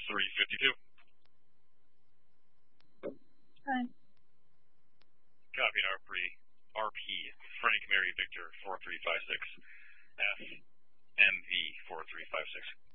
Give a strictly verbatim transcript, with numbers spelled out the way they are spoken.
three fifty-two. Hi. Copy R P, R P, Frank Mary Victor four three five six, F M V four three five six.